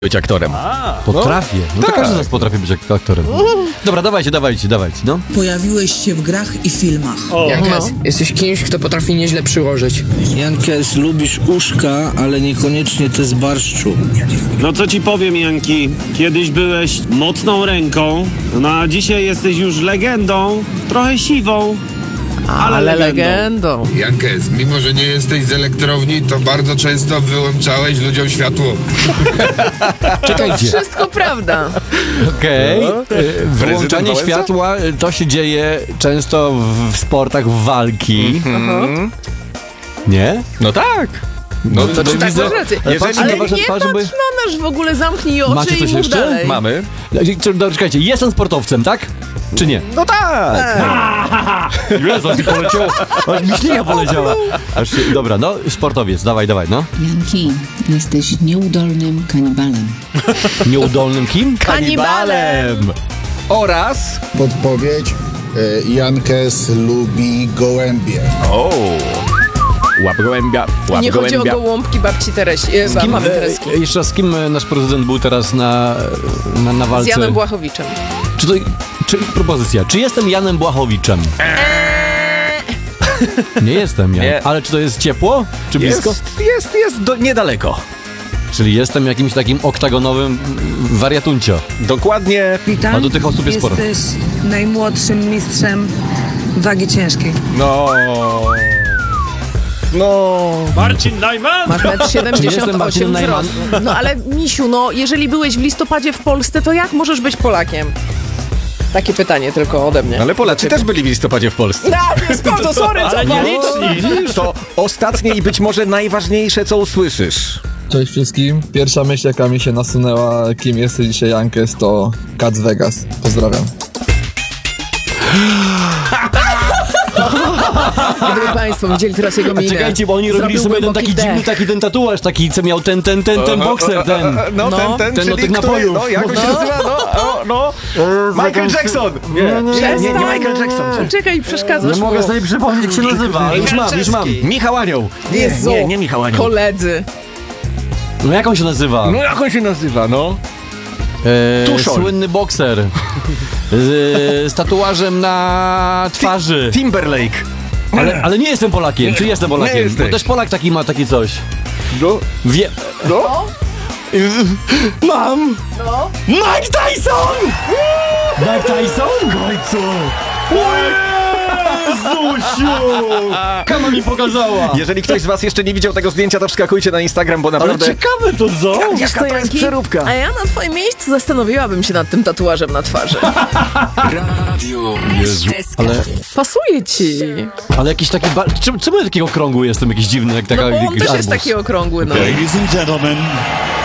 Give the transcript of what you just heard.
być aktorem. Potrafię. No to tak. każdy z nas potrafi być aktorem. Dobra, dawajcie, no. Pojawiłeś się w grach i filmach. Jankes, jesteś kimś, kto potrafi nieźle przyłożyć. Jankes, lubisz uszka, ale niekoniecznie te z barszczu. No co ci powiem, Janki, kiedyś byłeś mocną ręką, no a dzisiaj jesteś już legendą, trochę siwą, ale legendą. Jankes, mimo że nie jesteś z elektrowni, to bardzo często wyłączałeś ludziom światło. Czekajcie. Wszystko prawda. Okej. Wyłączanie Wałęsa? światła to się dzieje często w sportach walki. Nie? No tak. No to bo Tak, widzę- masz rację. ale patrzę Ale na wasze nie twarze, patrz bo... na nas w ogóle, zamknij oczy Macie i coś mów jeszcze? dalej. mamy. Dobra, czekajcie, jestem sportowcem, tak? Czy nie? No tak. Jezu, aż mi poleciało, aż mi ślina poleciała. Dobra, no, sportowiec, dawaj, no. Janki, jesteś nieudolnym kanibalem. Nieudolnym kim? Kanibalem. Oraz... Podpowiedź. Jankes lubi gołębie. Łap gołębia, łap Nie chodzi o gołębia. gołąbki babci Teresi, mamy Tereski. Jeszcze raz, z kim nasz prezydent był teraz na Z walce? Janem Błachowiczem. Czy propozycja, czy jestem Janem Błachowiczem? Nie jestem Jan. Nie. Ale czy to jest ciepło? Czy blisko? Jest niedaleko. Czyli jestem jakimś takim oktagonowym wariatuncio. Dokładnie. A do tych osób jest sporo. Jesteś najmłodszym mistrzem wagi ciężkiej. Marcin Najman! Masz Czy jestem 1,78 Marcinem m Najman? wzrostu. No ale misiu, no jeżeli byłeś w listopadzie w Polsce, to jak możesz być Polakiem? Takie pytanie tylko ode mnie. Ale Polacy też byli w listopadzie w Polsce. To sorry, co Widzisz, to ostatnie i być może najważniejsze, co usłyszysz. Cześć wszystkim. Pierwsza myśl, jaka mi się nasunęła, kim jesteś dzisiaj Jankes, to Cats Vegas. Pozdrawiam. Gdyby państwo widzieli teraz jego minę. Czekajcie, bo oni robili sobie jeden taki dziwny, ten tatuaż, taki, co miał ten bokser, ten. Ten Ten od czyli tych napojów. No, jak on się nazywa? Michael Jackson! Nie Michael Jackson. Czekaj, przeszkadzasz Nie mogę mu. sobie przypomnieć, jak się nazywa, ale już mam. Michał Anioł. Jezu, Nie Michał Anioł. koledzy. No jak on się nazywa? No jak on się nazywa, no? Tuszol. Słynny bokser. Z tatuażem na twarzy. Timberlake. Ale nie jestem Polakiem. Czy jestem Polakiem? Nie jesteś. Bo też Polak taki ma takie coś. No. No? Mam! No. Mike Tyson! Mike Tyson? W końcu! Jezusiu! Kama mi pokazała! Jeżeli ktoś z was jeszcze nie widział tego zdjęcia, to wskakujcie na Instagram, bo Ale naprawdę... ciekawe to co? Wiesz co, to jest Janki? przeróbka. A ja na twoim miejscu zastanowiłabym się nad tym tatuażem na twarzy. Ale Pasuje ci. jakiś taki... Czemu ja takiego okrągły jestem? Jakiś dziwny, jak taka... No bo on jakiś też jest arbuz. taki okrągły, no. Ladies and gentlemen,